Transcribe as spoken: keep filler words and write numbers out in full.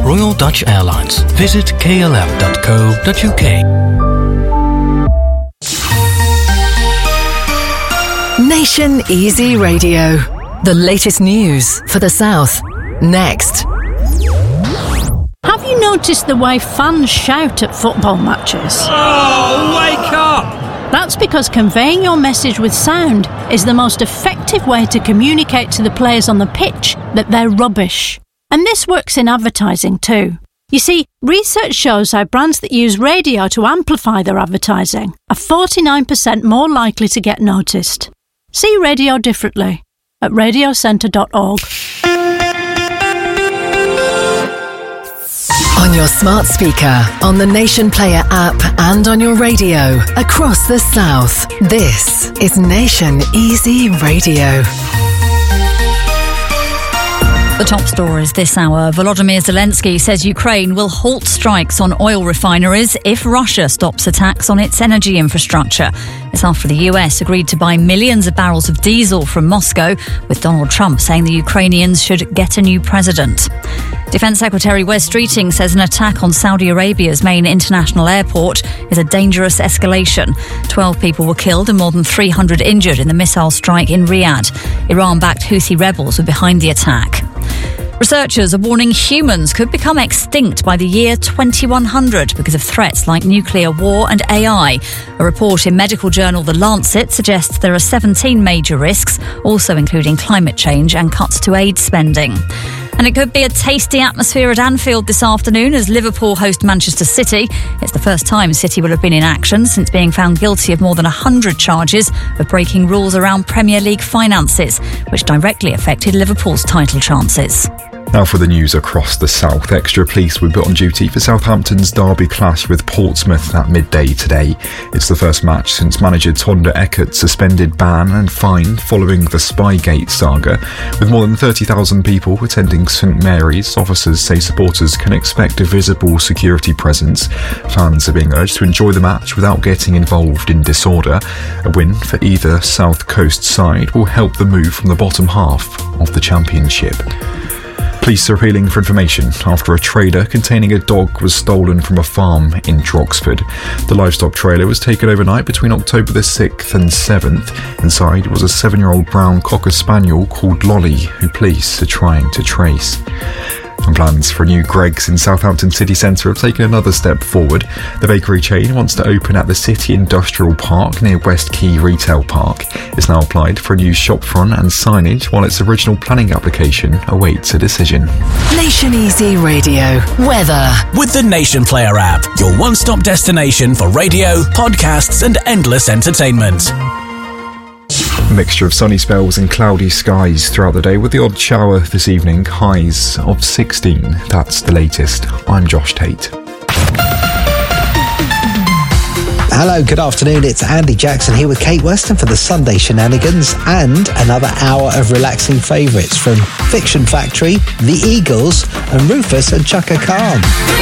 Royal Dutch Airlines. Visit k l m dot co dot u k. Nation Easy Radio. The latest news for the South. Next. Have you noticed the way fans shout at football matches? Oh, wake up! That's because conveying your message with sound is the most effective way to communicate to the players on the pitch that they're rubbish. And this works in advertising too. You see, research shows how brands that use radio to amplify their advertising are forty-nine percent more likely to get noticed. See radio differently at radio centre dot org. On your smart speaker, on the Nation Player app and on your radio across the South. This is Nation Easy Radio. The top stories this hour. Volodymyr Zelensky says Ukraine will halt strikes on oil refineries if Russia stops attacks on its energy infrastructure. It's after the U S agreed to buy millions of barrels of diesel from Moscow, with Donald Trump saying the Ukrainians should get a new president. Defence Secretary Wes Streeting says an attack on Saudi Arabia's main international airport is a dangerous escalation. Twelve people were killed and more than three hundred injured in the missile strike in Riyadh. Iran-backed Houthi rebels were behind the attack. Researchers are warning humans could become extinct by the year twenty-one hundred because of threats like nuclear war and A I. A report in medical journal The Lancet suggests there are seventeen major risks, also including climate change and cuts to aid spending. And it could be a tasty atmosphere at Anfield this afternoon as Liverpool host Manchester City. It's the first time City will have been in action since being found guilty of more than one hundred charges of breaking rules around Premier League finances, which directly affected Liverpool's title chances. Now for the news across the South. Extra police were put on duty for Southampton's derby clash with Portsmouth at midday today. It's the first match since manager Tonda Eckert's suspended ban and fine following the Spygate saga. With more than thirty thousand people attending St Mary's, officers say supporters can expect a visible security presence. Fans are being urged to enjoy the match without getting involved in disorder. A win for either South Coast side will help them move from the bottom half of the Championship. Police are appealing for information after a trailer containing a dog was stolen from a farm in Droxford. The livestock trailer was taken overnight between October the sixth and seventh. Inside was a seven-year-old brown Cocker Spaniel called Lolly, who police are trying to trace. And plans for a new Greggs in Southampton city centre have taken another step forward. The bakery chain wants to open at the City Industrial Park near West Quay Retail Park. It's now applied for a new shopfront and signage while its original planning application awaits a decision. Nation Easy Radio. Weather. With the Nation Player app, your one-stop destination for radio, podcasts and endless entertainment. A mixture of sunny spells and cloudy skies throughout the day with the odd shower this evening, highs of sixteen. That's the latest. I'm Josh Tate. Hello, good afternoon. It's Andy Jackson here with Kate Weston for the Sunday Shenanigans and another hour of relaxing favourites from Fiction Factory, The Eagles and Rufus and Chaka Khan.